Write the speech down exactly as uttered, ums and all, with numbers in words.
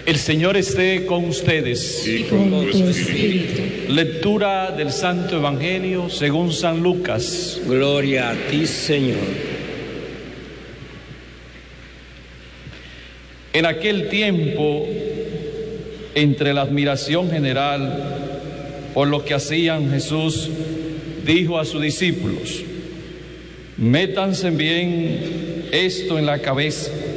El Señor esté con ustedes. Y con tu espíritu. Lectura del Santo Evangelio según San Lucas. Gloria a ti, Señor. En aquel tiempo, entre la admiración general por lo que hacían, Jesús dijo a sus discípulos: métanse bien esto en la cabeza.